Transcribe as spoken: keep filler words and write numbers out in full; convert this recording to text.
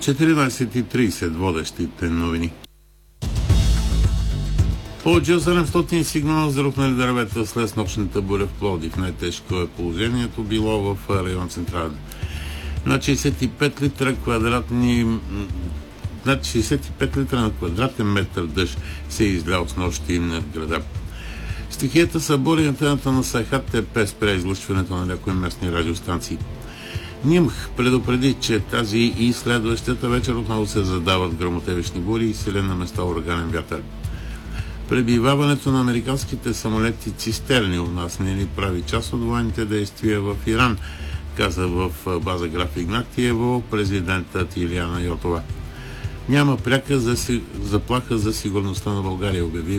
четиринайсет и трийсет водещите новини. Повече от седемстотин сигнала за рухнали дървета след нощната буря в Пловдив. Най-тежко е положението било в район Централен. Над шейсет и пет литра квадратни над шейсет и пет литра на квадратен метър дъжд се е излял с нощи над града. Стихията събори антената на СХТП спря излъчването на някои местни радиостанции. НИМХ предупреди, че тази и следващата вечер отново се задават гръмотевични бури и силен на места ураганен вятър. Пребиваването на американските самолети цистерни у нас не ни прави част от военните действия в Иран, каза в база Граф Игнатиево президентът Илияна Йотова. Няма пряка за си... заплаха за сигурността на България, обяви